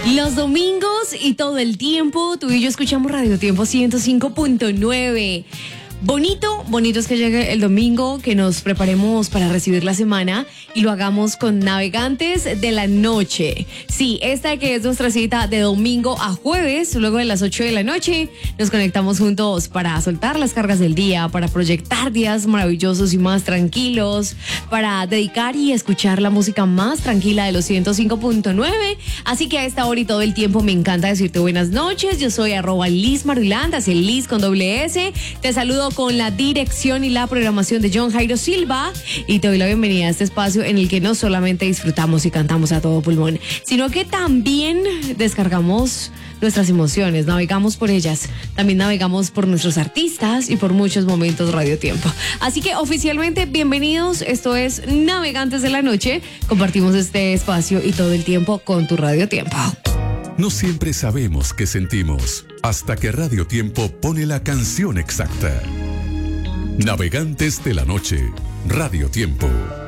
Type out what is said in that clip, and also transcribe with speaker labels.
Speaker 1: Los domingos y todo el tiempo, tú y yo escuchamos Radio Tiempo 105.9. Bonito es que llegue el domingo, que nos preparemos para recibir la semana y lo hagamos con Navegantes de la Noche. Sí, esta que es nuestra cita de domingo a jueves, luego de las 8 de la noche, nos conectamos juntos para soltar las cargas del día, para proyectar días maravillosos y más tranquilos, para dedicar y escuchar la música más tranquila de los 105.9. Así que a esta hora y todo el tiempo me encanta decirte buenas noches. Yo soy @LizMaruland, así Liz con doble S. Te saludo con la dirección y la programación de John Jairo Silva y te doy la bienvenida a este espacio en el que no solamente disfrutamos y cantamos a todo pulmón, sino que también descargamos nuestras emociones, navegamos por ellas, también navegamos por nuestros artistas y por muchos momentos Radio Tiempo. Así que oficialmente bienvenidos, esto es Navegantes de la Noche, compartimos este espacio y todo el tiempo con tu Radio Tiempo.
Speaker 2: No siempre sabemos qué sentimos, hasta que Radio Tiempo pone la canción exacta. Navegantes de la Noche, Radio Tiempo.